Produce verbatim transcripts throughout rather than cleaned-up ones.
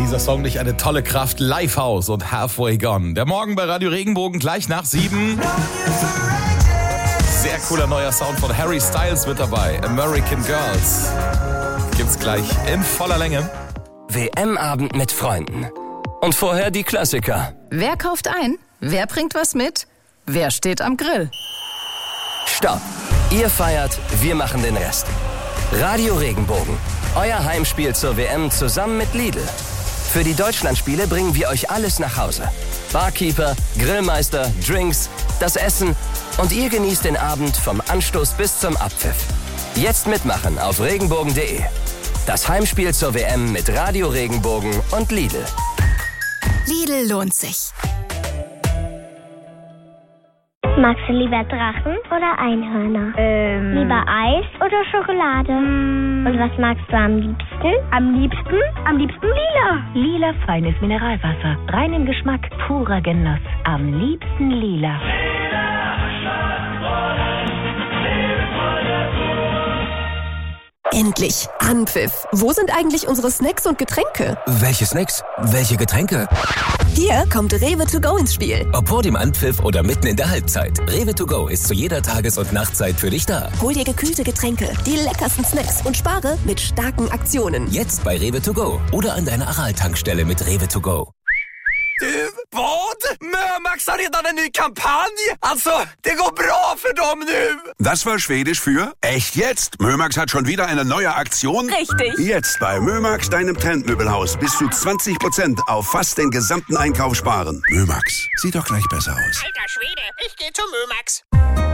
dieser Song nicht eine tolle Kraft? Lifehouse und Halfway Gone. Der Morgen bei Radio Regenbogen gleich nach sieben. Sehr cooler neuer Sound von Harry Styles mit dabei. American Girls. Gibt's gleich in voller Länge. W M-Abend mit Freunden. Und vorher die Klassiker. Wer kauft ein? Wer bringt was mit? Wer steht am Grill? Stopp. Ihr feiert, wir machen den Rest. Radio Regenbogen. Euer Heimspiel zur W M zusammen mit Lidl. Für die Deutschlandspiele bringen wir euch alles nach Hause. Barkeeper, Grillmeister, Drinks, das Essen und ihr genießt den Abend vom Anstoß bis zum Abpfiff. Jetzt mitmachen auf regenbogen punkt de. Das Heimspiel zur W M mit Radio Regenbogen und Lidl. Lidl lohnt sich. Magst du lieber Drachen oder Einhörner? Ähm. Lieber Eis oder Schokolade? Mm. Und was magst du am liebsten? Am liebsten? Am liebsten lila. Lila feines Mineralwasser. Rein im Geschmack, purer Genuss. Am liebsten lila. Endlich. Anpfiff. Wo sind eigentlich unsere Snacks und Getränke? Welche Snacks? Welche Getränke? Hier kommt Rewe to go ins Spiel. Ob vor dem Anpfiff oder mitten in der Halbzeit. Rewe to go ist zu jeder Tages- und Nachtzeit für dich da. Hol dir gekühlte Getränke, die leckersten Snacks und spare mit starken Aktionen. Jetzt bei Rewe to go oder an deiner Aral-Tankstelle mit Rewe to go. Du, vad? Mömax har redan en ny kampanj. Alltså, det går bra för dem nu. Das war Schwedisch für echt jetzt. Mömax hat schon wieder eine neue Aktion. Richtig. Jetzt bei Mömax, deinem Trendmöbelhaus, bis zu zwanzig Prozent auf fast den gesamten Einkauf sparen. Mömax, sieht doch gleich besser aus. Alter Schwede, ich gehe zu Mömax.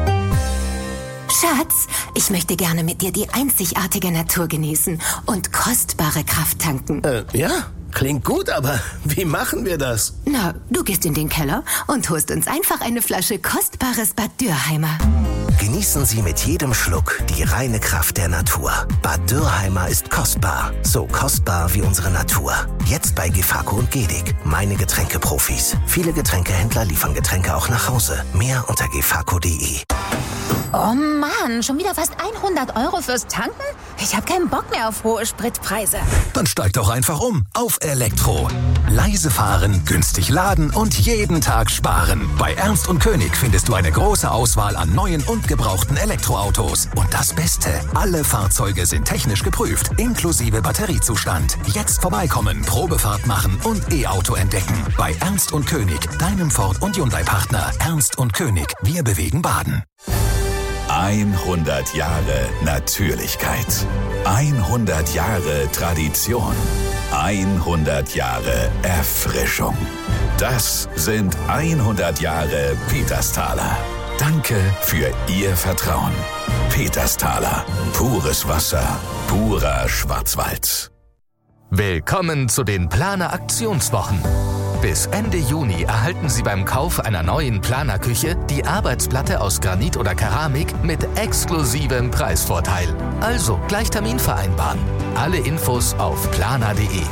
Schatz, ich möchte gerne mit dir die einzigartige Natur genießen und kostbare Kraft tanken. Äh, ja? Klingt gut, aber wie machen wir das? Na, du gehst in den Keller und holst uns einfach eine Flasche kostbares Bad Dürheimer. Genießen Sie mit jedem Schluck die reine Kraft der Natur. Bad Dürheimer ist kostbar. So kostbar wie unsere Natur. Jetzt bei Gefako und Gedig. Meine Getränkeprofis. Viele Getränkehändler liefern Getränke auch nach Hause. Mehr unter gefako punkt de. Oh Mann, schon wieder fast hundert Euro fürs Tanken? Ich habe keinen Bock mehr auf hohe Spritpreise. Dann steig doch einfach um auf Elektro. Leise fahren, günstig laden und jeden Tag sparen. Bei Ernst und König findest du eine große Auswahl an neuen und gebrauchten Elektroautos. Und das Beste, alle Fahrzeuge sind technisch geprüft, inklusive Batteriezustand. Jetzt vorbeikommen, Probefahrt machen und E-Auto entdecken. Bei Ernst und König, deinem Ford- und Hyundai-Partner. Ernst und König, wir bewegen Baden. hundert Jahre Natürlichkeit. hundert Jahre Tradition. hundert Jahre Erfrischung. Das sind hundert Jahre Petersthaler. Danke für Ihr Vertrauen. Petersthaler. Pures Wasser. Purer Schwarzwald. Willkommen zu den Planer Aktionswochen. Bis Ende Juni erhalten Sie beim Kauf einer neuen Planerküche die Arbeitsplatte aus Granit oder Keramik mit exklusivem Preisvorteil. Also gleich Termin vereinbaren. Alle Infos auf planer punkt de.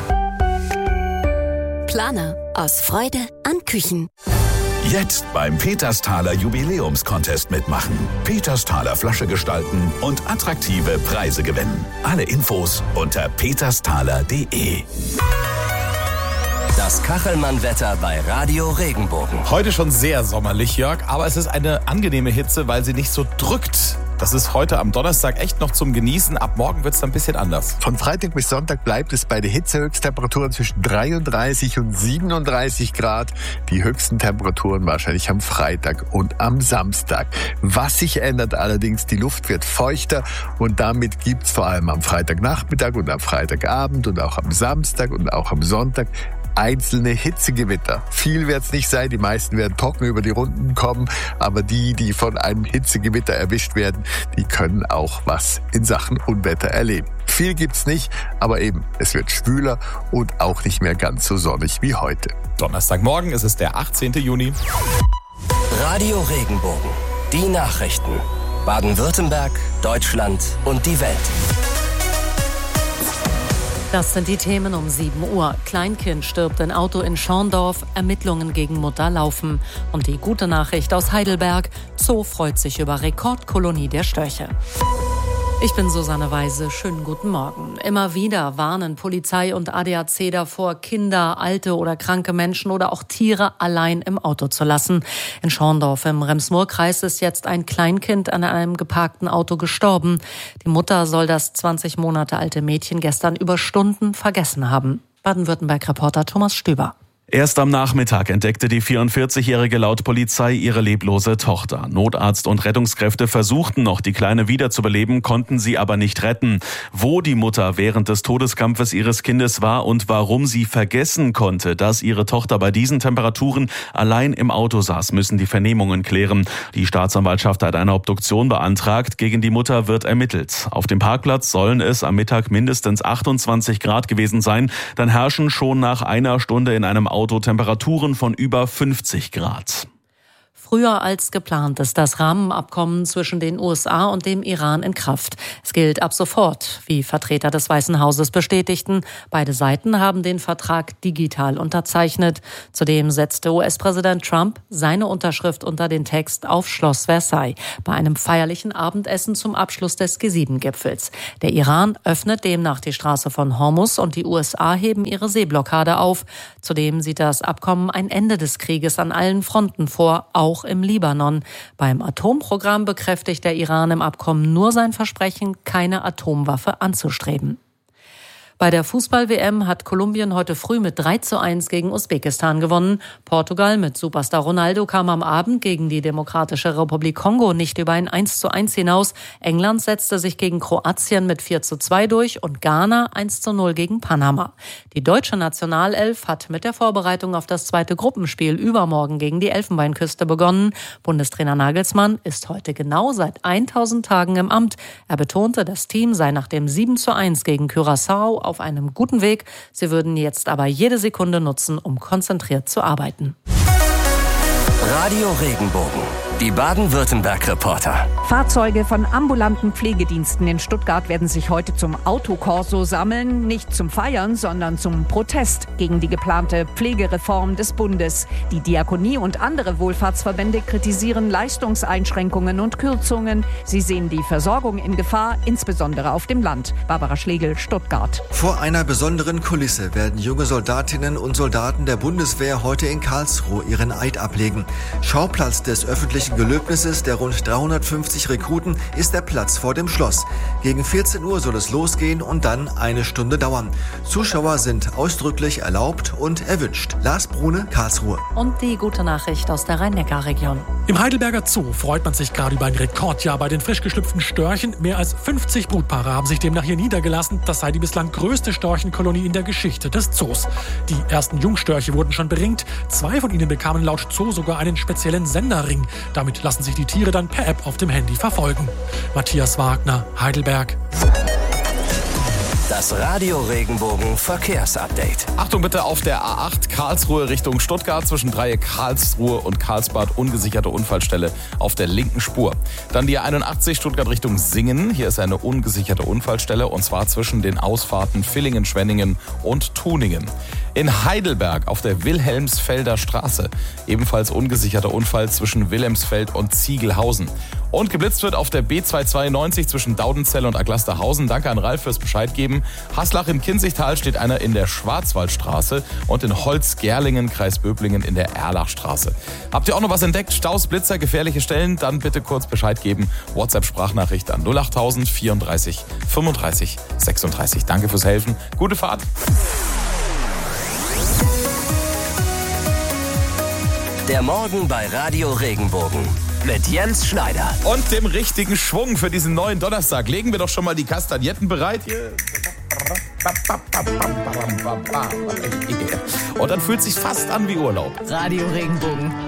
Planer. Aus Freude an Küchen. Jetzt beim Petersthaler Jubiläumscontest mitmachen. Petersthaler Flasche gestalten und attraktive Preise gewinnen. Alle Infos unter petersthaler punkt de. Das Kachelmann-Wetter bei Radio Regenbogen. Heute schon sehr sommerlich, Jörg, aber es ist eine angenehme Hitze, weil sie nicht so drückt. Das ist heute am Donnerstag echt noch zum Genießen. Ab morgen wird es dann ein bisschen anders. Von Freitag bis Sonntag bleibt es bei den Hitzehöchsttemperaturen zwischen dreiunddreißig und siebenunddreißig Grad. Die höchsten Temperaturen wahrscheinlich am Freitag und am Samstag. Was sich ändert allerdings, die Luft wird feuchter und damit gibt's vor allem am Freitagnachmittag und am Freitagabend und auch am Samstag und auch am Sonntag einzelne Hitzegewitter. Viel wird es nicht sein, die meisten werden trocken über die Runden kommen, aber die, die von einem Hitzegewitter erwischt werden, die können auch was in Sachen Unwetter erleben. Viel gibt's nicht, aber eben, es wird schwüler und auch nicht mehr ganz so sonnig wie heute. Donnerstagmorgen ist es der achtzehnten Juni. Radio Regenbogen. Die Nachrichten. Baden-Württemberg, Deutschland und die Welt. Das sind die Themen um sieben Uhr. Kleinkind stirbt in Auto in Schorndorf, Ermittlungen gegen Mutter laufen. Und die gute Nachricht aus Heidelberg, Zoo freut sich über Rekordkolonie der Störche. Ich bin Susanne Weise. Schönen guten Morgen. Immer wieder warnen Polizei und A D A C davor, Kinder, alte oder kranke Menschen oder auch Tiere allein im Auto zu lassen. In Schorndorf im Rems-Murr-Kreis ist jetzt ein Kleinkind an einem geparkten Auto gestorben. Die Mutter soll das zwanzig Monate alte Mädchen gestern über Stunden vergessen haben. Baden-Württemberg-Reporter Thomas Stüber. Erst am Nachmittag entdeckte die vierundvierzigjährige laut Polizei ihre leblose Tochter. Notarzt und Rettungskräfte versuchten noch, die Kleine wiederzubeleben, konnten sie aber nicht retten. Wo die Mutter während des Todeskampfes ihres Kindes war und warum sie vergessen konnte, dass ihre Tochter bei diesen Temperaturen allein im Auto saß, müssen die Vernehmungen klären. Die Staatsanwaltschaft hat eine Obduktion beantragt. Gegen die Mutter wird ermittelt. Auf dem Parkplatz sollen es am Mittag mindestens achtundzwanzig Grad gewesen sein. Dann herrschen schon nach einer Stunde in einem Auto Temperaturen von über fünfzig Grad. Früher als geplant ist das Rahmenabkommen zwischen den U S A und dem Iran in Kraft. Es gilt ab sofort, wie Vertreter des Weißen Hauses bestätigten. Beide Seiten haben den Vertrag digital unterzeichnet. Zudem setzte U S-Präsident Trump seine Unterschrift unter den Text auf Schloss Versailles bei einem feierlichen Abendessen zum Abschluss des G sieben Gipfels. Der Iran öffnet demnach die Straße von Hormuz und die U S A heben ihre Seeblockade auf. Zudem sieht das Abkommen ein Ende des Krieges an allen Fronten vor, auch im Libanon. Beim Atomprogramm bekräftigt der Iran im Abkommen nur sein Versprechen, keine Atomwaffe anzustreben. Bei der Fußball-W M hat Kolumbien heute früh mit drei zu eins gegen Usbekistan gewonnen. Portugal mit Superstar Ronaldo kam am Abend gegen die Demokratische Republik Kongo nicht über ein eins zu eins hinaus. England setzte sich gegen Kroatien mit vier zu zwei durch und Ghana eins zu null gegen Panama. Die deutsche Nationalelf hat mit der Vorbereitung auf das zweite Gruppenspiel übermorgen gegen die Elfenbeinküste begonnen. Bundestrainer Nagelsmann ist heute genau seit tausend Tagen im Amt. Er betonte, das Team sei nach dem sieben zu eins gegen Curaçao auf einem guten Weg. Sie würden jetzt aber jede Sekunde nutzen, um konzentriert zu arbeiten. Radio Regenbogen, die Baden-Württemberg-Reporter. Fahrzeuge von ambulanten Pflegediensten in Stuttgart werden sich heute zum Autokorso sammeln. Nicht zum Feiern, sondern zum Protest gegen die geplante Pflegereform des Bundes. Die Diakonie und andere Wohlfahrtsverbände kritisieren Leistungseinschränkungen und Kürzungen. Sie sehen die Versorgung in Gefahr, insbesondere auf dem Land. Barbara Schlegel, Stuttgart. Vor einer besonderen Kulisse werden junge Soldatinnen und Soldaten der Bundeswehr heute in Karlsruhe ihren Eid ablegen. Schauplatz des öffentlichen Gelöbnisses der rund dreihundertfünfzig Rekruten ist der Platz vor dem Schloss. Gegen vierzehn Uhr soll es losgehen und dann eine Stunde dauern. Zuschauer sind ausdrücklich erlaubt und erwünscht. Lars Brune, Karlsruhe. Und die gute Nachricht aus der Rhein-Neckar-Region. Im Heidelberger Zoo freut man sich gerade über ein Rekordjahr bei den frisch geschlüpften Störchen. Mehr als fünfzig Brutpaare haben sich demnach hier niedergelassen. Das sei die bislang größte Storchenkolonie in der Geschichte des Zoos. Die ersten Jungstörche wurden schon beringt. Zwei von ihnen bekamen laut Zoo sogar einen speziellen Senderring. Damit lassen sich die Tiere dann per App auf dem Handy verfolgen. Matthias Wagner, Heidelberg. Das Radio Regenbogen Verkehrsupdate. Achtung bitte auf der A acht Karlsruhe Richtung Stuttgart zwischen Dreieck Karlsruhe und Karlsbad ungesicherte Unfallstelle auf der linken Spur. Dann die A einundachtzig Stuttgart Richtung Singen. Hier ist eine ungesicherte Unfallstelle und zwar zwischen den Ausfahrten Villingen, Schwenningen und Tuningen. In Heidelberg auf der Wilhelmsfelder Straße ebenfalls ungesicherter Unfall zwischen Wilhelmsfeld und Ziegelhausen. Und geblitzt wird auf der B zweihundertzweiundneunzig zwischen Daudenzell und Aglasterhausen. Danke an Ralf fürs Bescheid geben. Haslach im Kinzigtal steht einer in der Schwarzwaldstraße und in Holzgerlingen, Kreis Böblingen in der Erlachstraße. Habt ihr auch noch was entdeckt? Staus, Blitzer, gefährliche Stellen? Dann bitte kurz Bescheid geben. WhatsApp-Sprachnachricht an null achttausend vierunddreißig fünfunddreißig sechsunddreißig. Danke fürs Helfen. Gute Fahrt. Der Morgen bei Radio Regenbogen mit Jens Schneider. Und dem richtigen Schwung für diesen neuen Donnerstag. Legen wir doch schon mal die Kastagnetten bereit. Hier. Und dann fühlt es sich fast an wie Urlaub. Radio Regenbogen.